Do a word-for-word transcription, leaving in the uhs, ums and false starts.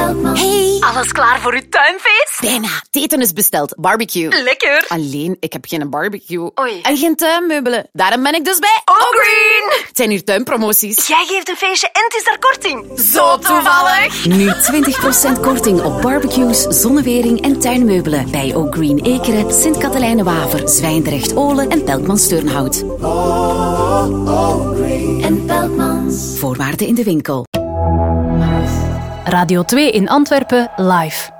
Peltmans. Hey, Alles klaar voor uw tuinfeest? bijna. Het eten is besteld. Barbecue. Lekker. Alleen, ik heb geen barbecue. Oei. En geen tuinmeubelen. Daarom ben ik dus bij O'Green. Het zijn hier tuinpromoties. Jij geeft een feestje en het is daar korting. Zo toevallig. Nu twintig procent korting op barbecues, zonnewering en tuinmeubelen. Bij O'Green Ekeren, Sint-Katelijne-Waver, Zwijndrecht-Olen en Peltmans-Turnhout. En Peltmans. Voorwaarden in de winkel. Radio twee in Antwerpen live.